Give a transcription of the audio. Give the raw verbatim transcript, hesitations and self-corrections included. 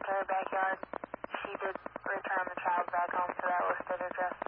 her backyard. She did return the child back home to that listed address.